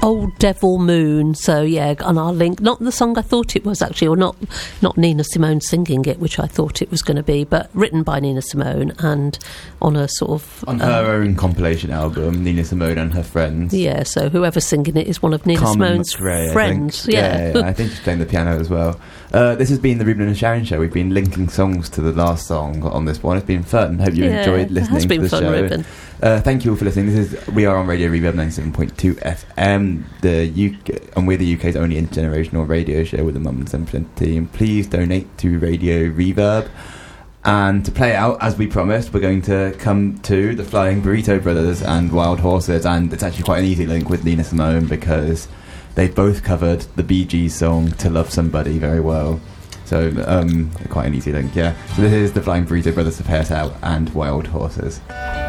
Old Devil Moon. So yeah, and I'll link, not the song I thought it was actually, or not Nina Simone singing it, which I thought it was going to be, but written by Nina Simone and on a sort of on her own compilation album, Nina Simone and Her Friends. Yeah, so whoever's singing it is one of Nina Carmen Simone's McRae, friends. Yeah, I think she's playing the piano as well. This has been the Ruben and Sharon show. We've been linking songs to the last song on this one. It's been fun. Hope you enjoyed listening to the show. Ruben. Thank you all for listening. We are on Radio Reverb 97.2 FM, and we're the UK's only intergenerational radio show with the Mum and Son team. Please donate to Radio Reverb. And to play it out, as we promised, we're going to come to the Flying Burrito Brothers and Wild Horses, and it's actually quite an easy link with Nina Simone because they both covered the Bee Gees song To Love Somebody very well. So, quite an easy link, yeah. So this is the Flying Burrito Brothers to pay us out and Wild Horses.